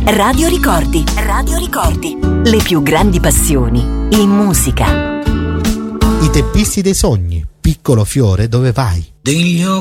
Radio Ricordi. Radio Ricordi. Le più grandi passioni in musica. I teppisti dei sogni, piccolo fiore dove vai.